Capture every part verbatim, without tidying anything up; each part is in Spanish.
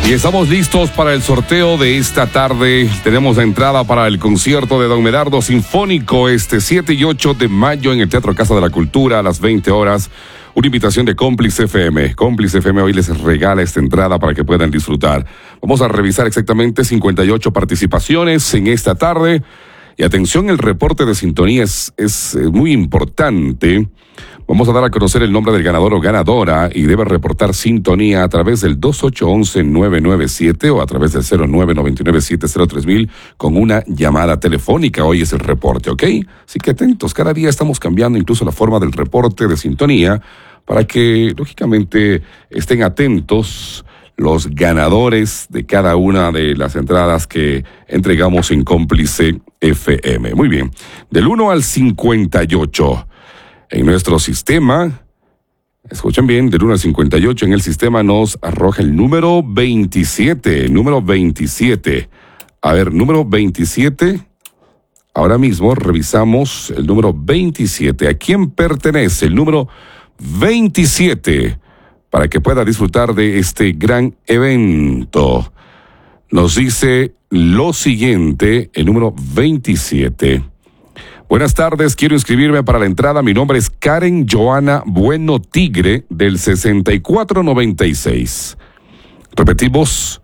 Y estamos listos para el sorteo de esta tarde. Tenemos la entrada para el concierto de Don Medardo Sinfónico este siete y ocho de mayo en el Teatro Casa de la Cultura a las veinte horas. Una invitación de Cómplice F M. Cómplice F M hoy les regala esta entrada para que puedan disfrutar. Vamos a revisar exactamente cincuenta y ocho participaciones en esta tarde. Y atención, el reporte de sintonía es, es muy importante. Vamos a dar a conocer el nombre del ganador o ganadora y debe reportar sintonía a través del dos ocho uno uno nueve nueve siete o a través del cero nueve nueve nueve siete cero tres mil con una llamada telefónica. Hoy es el reporte, ¿ok? Así que atentos, cada día estamos cambiando incluso la forma del reporte de sintonía para que, lógicamente, estén atentos los ganadores de cada una de las entradas que entregamos en Cómplice F M. Muy bien, del uno al cincuenta y ocho. En nuestro sistema, escuchen bien, del uno al cincuenta y ocho en el sistema nos arroja el número veintisiete, número veintisiete. A ver, número veintisiete, ahora mismo revisamos el número veintisiete. ¿A quién pertenece el número veintisiete? Para que pueda disfrutar de este gran evento. Nos dice lo siguiente, el número veintisiete. Buenas tardes, quiero inscribirme para la entrada. Mi nombre es Karen Joana Bueno Tigre, del sesenta y cuatro noventa y seis. Repetimos,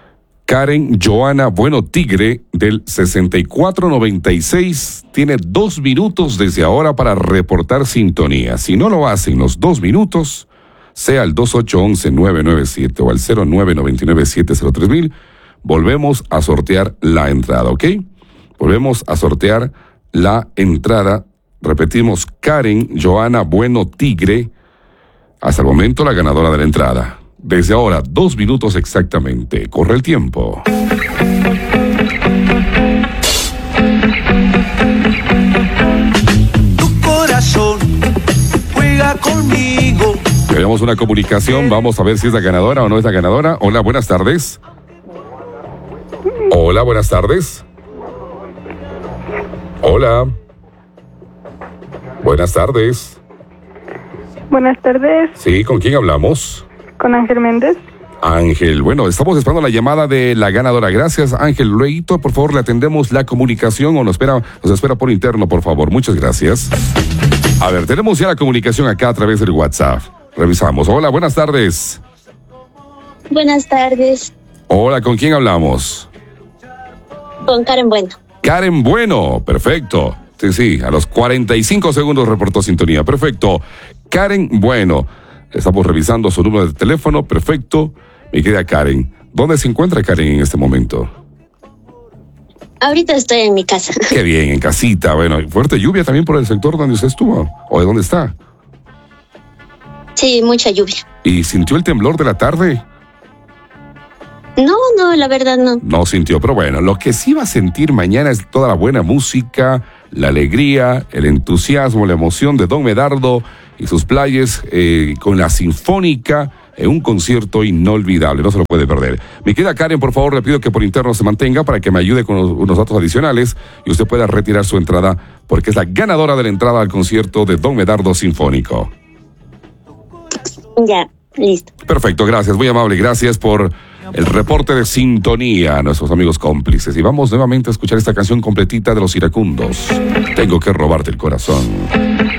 Karen Joana Bueno Tigre, del sesenta y cuatro noventa y seis. Tiene dos minutos desde ahora para reportar sintonía. Si no lo hace en los dos minutos, sea al dos ocho uno uno nueve nueve siete o al cero nueve nueve nueve siete cero tres mil, volvemos a sortear la entrada, ¿ok? Volvemos a sortear la entrada. Repetimos, Karen Joana Bueno Tigre, hasta el momento la ganadora de la entrada. Desde ahora, dos minutos exactamente. Corre el tiempo. Tu corazón juega conmigo. Tenemos una comunicación, vamos a ver si es la ganadora o no es la ganadora. Hola, buenas tardes. Hola, buenas tardes. Hola. Buenas tardes. Buenas tardes. Sí, ¿con quién hablamos? Con Ángel Méndez. Ángel, bueno, estamos esperando la llamada de la ganadora. Gracias, Ángel. Luego, por favor, le atendemos la comunicación o nos espera, nos espera por interno, por favor. Muchas gracias. A ver, tenemos ya la comunicación acá a través del WhatsApp. Revisamos. Hola, buenas tardes. Buenas tardes. Hola, ¿con quién hablamos? Con Karen Bueno. Karen Bueno, perfecto. Sí, sí, a los cuarenta y cinco segundos reportó sintonía. Perfecto. Karen Bueno. Estamos revisando su número de teléfono. Perfecto. Mi querida Karen. ¿Dónde se encuentra Karen en este momento? Ahorita estoy en mi casa. Qué bien, en casita. Bueno, fuerte lluvia también por el sector donde usted estuvo. ¿O de dónde está? Sí, mucha lluvia. ¿Y sintió el temblor de la tarde? No, no, la verdad no. No sintió, pero bueno, lo que sí va a sentir mañana es toda la buena música, la alegría, el entusiasmo, la emoción de Don Medardo y sus playas eh, con la Sinfónica en un concierto inolvidable, no se lo puede perder. Mi querida Karen, por favor, le pido que por interno se mantenga para que me ayude con los, unos datos adicionales y usted pueda retirar su entrada porque es la ganadora de la entrada al concierto de Don Medardo Sinfónico. Ya, listo. Perfecto, gracias, muy amable, gracias por el reporte de sintonía a nuestros amigos cómplices. Y vamos nuevamente a escuchar esta canción completita de Los Iracundos. Tengo que robarte el corazón.